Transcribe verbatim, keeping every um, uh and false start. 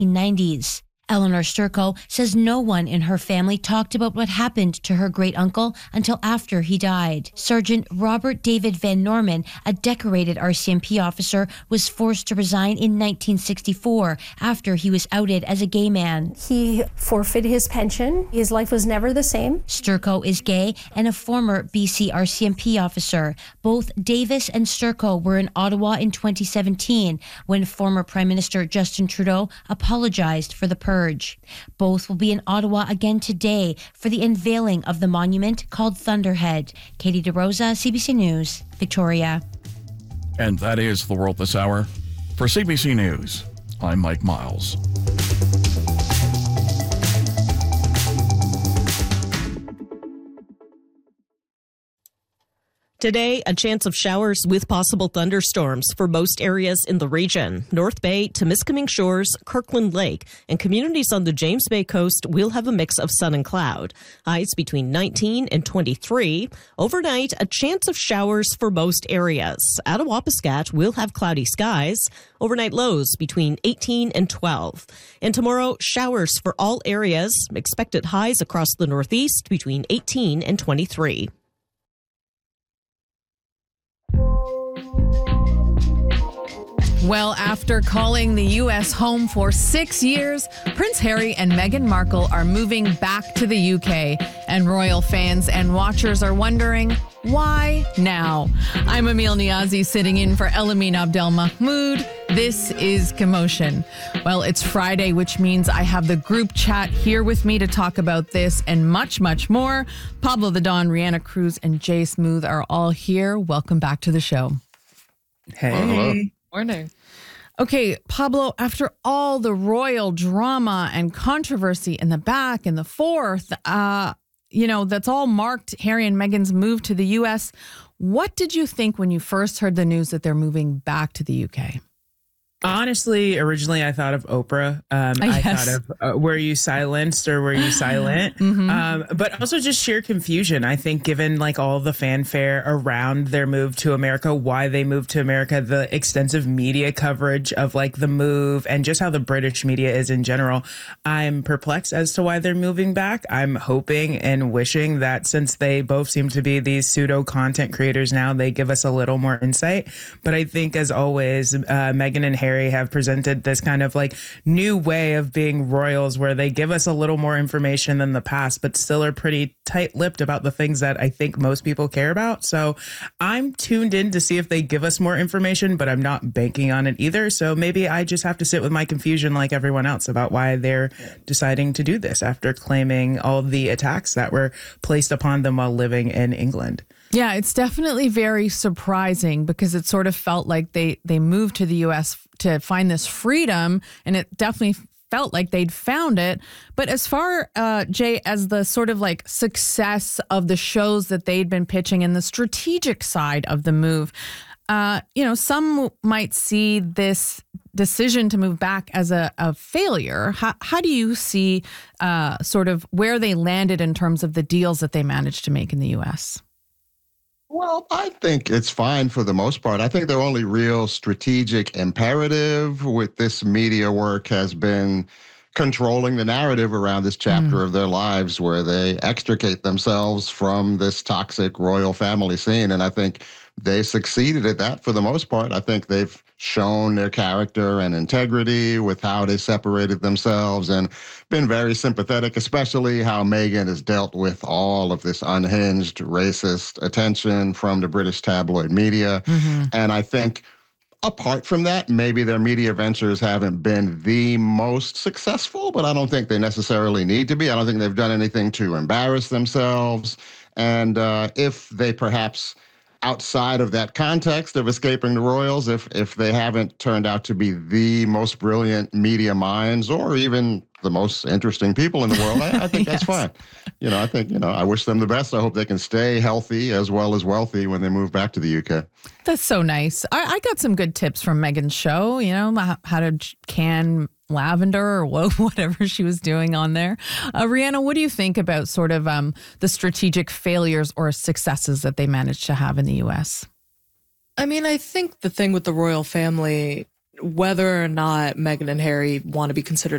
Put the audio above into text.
nineteen nineties. Eleanor Sturko says no one in her family talked about what happened to her great-uncle until after he died. Sergeant Robert David Van Norman, a decorated R C M P officer, was forced to resign in nineteen sixty-four after he was outed as a gay man. He forfeited his pension. His life was never the same. Sturko is gay and a former B C R C M P officer. Both Davis and Sturko were in Ottawa in twenty seventeen when former Prime Minister Justin Trudeau apologized for the purge. Both will be in Ottawa again today for the unveiling of the monument called Thunderhead. Katie DeRosa, C B C News, Victoria. And that is the world this hour. For C B C News, I'm Mike Miles. Today, a chance of showers with possible thunderstorms for most areas in the region. North Bay, Temiskaming Shores, Kirkland Lake, and communities on the James Bay coast will have a mix of sun and cloud. Highs between nineteen and twenty-three. Overnight, a chance of showers for most areas. Attawapiskat will have cloudy skies. Overnight lows between eighteen and twelve. And tomorrow, showers for all areas. Expected highs across the northeast between eighteen and twenty-three. Well, after calling the U S home for six years, Prince Harry and Meghan Markle are moving back to the U K. And royal fans and watchers are wondering, why now? I'm Emil Niazi sitting in for Elamin Abdel Mahmoud. This is Commotion. Well, it's Friday, which means I have the group chat here with me to talk about this and much, much more. Pablo the Don, Rihanna Cruz, and Jay Smooth are all here. Welcome back to the show. Hey. Hello. Morning. Okay, Pablo, after all the royal drama and controversy in the back and the forth, uh, you know, that's all marked Harry and Meghan's move to the U S. What did you think when you first heard the news that they're moving back to the U K? Honestly, originally I thought of Oprah. Um, I Yes. thought of uh, were you silenced or were you silent? Mhm. um, but also just sheer confusion. I think given like all the fanfare around their move to America, why they moved to America, the extensive media coverage of like the move and just how the British media is in general, I'm perplexed as to why they're moving back. I'm hoping and wishing that since they both seem to be these pseudo content creators now, they give us a little more insight. But I think as always, uh, Meghan and Harry have presented this kind of like new way of being royals where they give us a little more information than the past, but still are pretty tight-lipped about the things that I think most people care about. So I'm tuned in to see if they give us more information, but I'm not banking on it either. So maybe I just have to sit with my confusion like everyone else about why they're deciding to do this after claiming all the attacks that were placed upon them while living in England. Yeah, it's definitely very surprising because it sort of felt like they, they moved to the U S to find this freedom, and it definitely felt like they'd found it. But as far, uh, Jay, as the sort of like success of the shows that they'd been pitching and the strategic side of the move, uh, you know, some might see this decision to move back as a, a failure. How, how do you see uh, sort of where they landed in terms of the deals that they managed to make in the U S? Well, I think it's fine for the most part. I think their only real strategic imperative with this media work has been controlling the narrative around this chapter mm. of their lives where they extricate themselves from this toxic royal family scene. And I think they succeeded at that for the most part. I think they've shown their character and integrity with how they separated themselves and been very sympathetic, especially how Meghan has dealt with all of this unhinged racist attention from the British tabloid media. Mm-hmm. And I think apart from that, maybe their media ventures haven't been the most successful, but I don't think they necessarily need to be. I don't think they've done anything to embarrass themselves. And uh, if they perhaps outside of that context of escaping the royals, if if they haven't turned out to be the most brilliant media minds or even the most interesting people in the world, I, I think yes. that's fine. You know, I think, you know, I wish them the best. I hope they can stay healthy as well as wealthy when they move back to the U K. That's so nice. I, I got some good tips from Meghan's show, you know, how to can lavender or whatever she was doing on there. Uh, Rihanna, what do you think about sort of um, the strategic failures or successes that they managed to have in the U S? I mean, I think the thing with the royal family, whether or not Meghan and Harry want to be considered